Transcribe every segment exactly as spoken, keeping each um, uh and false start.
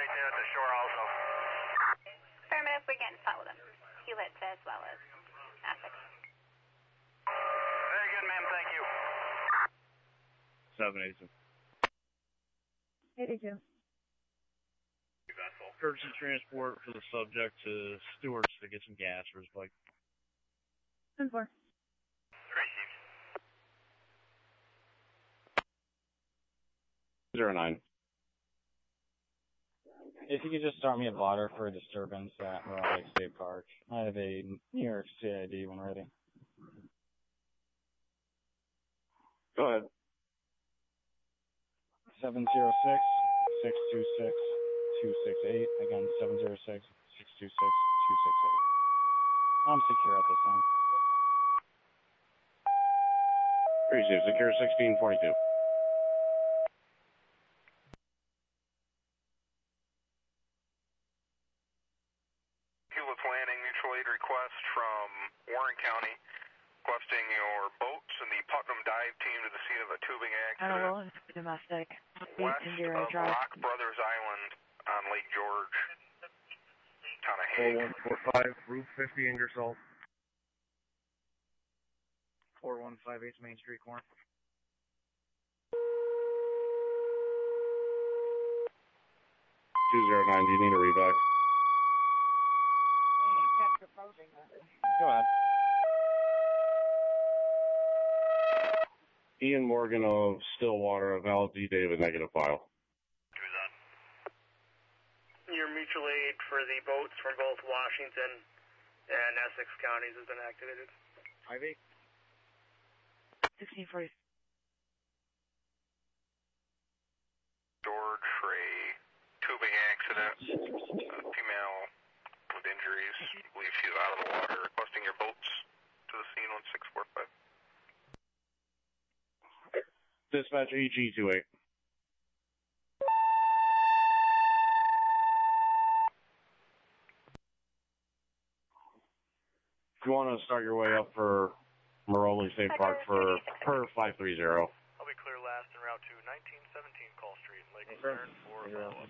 in at the shore also. Affirmative, we're getting fought with him. Hewlett as well as Essex. Very good, ma'am, thank you. seven eighty-two. eighty-two. Courtesy transport for the subject to Stewart's to get some gas for his bike. ten four. Zero nine. If you could just start me a blotter for a disturbance at Morale Lake State Park. I have a New York C I D when ready. Go ahead. seven zero six, six two six, two six eight. Again, seven zero six, six two six, two six eight. I'm secure at this time. Appreciate it. Secure sixteen forty-two. Hewlett's Landing, mutual aid request from Warren County, requesting your boats and the Putnam dive team to the scene of a tubing accident. Anna Williams, domestic. West of Drive. Rock Brothers Island on Lake George. Town of four Hague. one four five, Roof fifty, Ingersoll. four one five eight Main Street corner. two zero nine, do you need a reback? Go ahead. Ian Morgan of Stillwater, of L D David, negative file. Your mutual aid for the boats from both Washington and Essex counties has been activated. Ivy? sixteen forty. George, Ray, tubing accident, uh, female with injuries, I believe she's out of the water, requesting your boats to the scene, one six four five. Dispatch E G two eight. If you want to start your way up for Morole State Park for per five three zero. I'll be clear last en route to nineteen seventeen Call Street, Lake Sure. Lucerne for follow-up.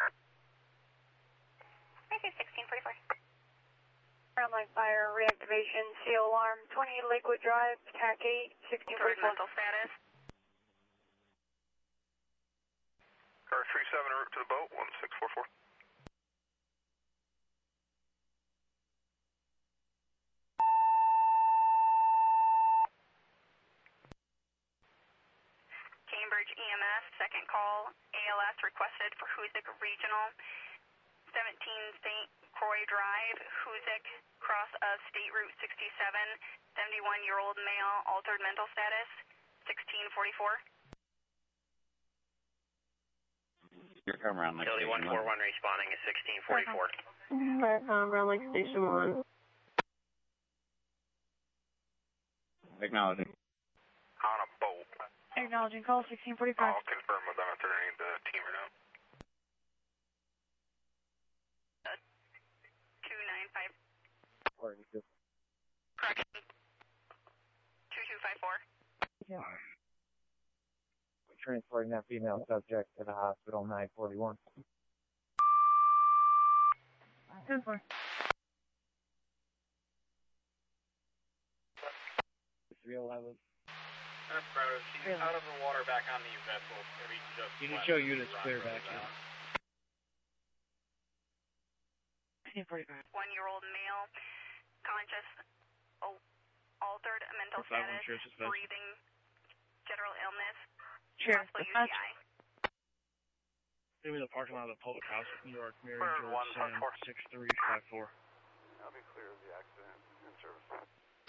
sixteen forty-four. Ground line fire, reactivation, seal alarm, twenty Lakewood Drive, T A C eight, sixteen forty-four. Mental status. Car three seven en route to the boat, one six four four. Cambridge E M S, second call, A L S requested for Hoosick Regional, seventeen Saint Croix Drive, Hoosick, cross of State Route sixty-seven, seventy-one-year-old male, altered mental status, sixteen forty-four. You're coming around like Utility one four one responding is sixteen forty-four. Um, Ground Lake Station one. Acknowledging. On a boat. Acknowledging call, sixteen forty-five. I'll confirm with them if they're any of the team or not. two nine five. Correction. Correction. two two five four. Yeah. Transporting that female subject to the hospital, nine forty-one. ten four. three eleven. That's Crowder. She's out of the water back on the vessel. Maybe just You need to show units clear back here. sixteen forty-five. One-year-old male, conscious, al- altered mental status, breathing, general illness, Sure. possible U T I. Give me the parking lot of the public house with New York, Mary Clear, George one five Sam, four. six three five four. I'll be clear of the accident in service.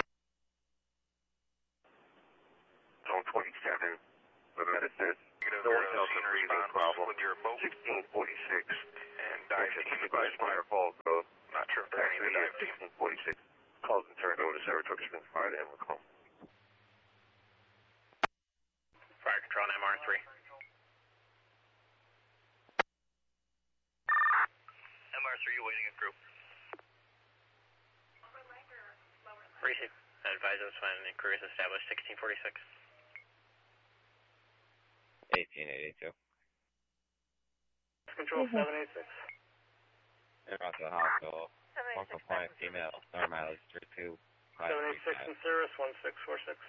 Zone twenty-seven, the medicine. Negative, No you're one a else scene has breathing response problem. with your boat sixteen forty-six. and dive team. Supervised Fire Falls Road. Not sure if they're any of the dive team. sixteen forty-six. Calls and turn over to Saratoga Springs Fire to Emmercombe. Fire control on M R three. M R three waiting a group. Receive. Advise us when inquiry is established, sixteen forty-six. eighteen eighty-two. Control Mm-hmm. seven eight six. They're out to the hospital. One compliant female, star mileage three two five seven eight six three in Cirrus, one six four six.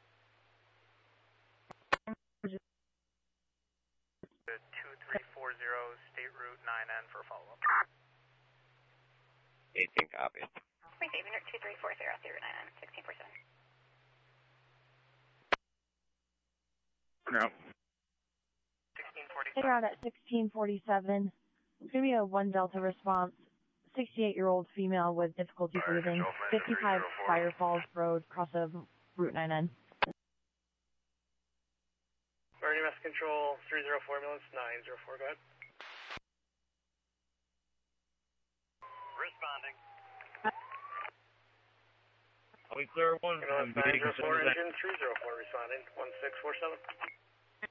two three four zero, State Route nine N for follow-up. eighteen copies. Receive unit two three four zero, State Route nine N, sixteen forty-seven. No. sixteen Hey, forty-seven. around at sixteen forty-seven. It's going to be a one Delta response. sixty-eight-year-old female with difficulty breathing. fifty-five Fire Falls Road, cross of Route nine N. Emergency Mass Control three zero four, ambulance nine zero four, go ahead. Responding. Officer one. Ambulance nine zero four, engine three zero four responding, one six four seven.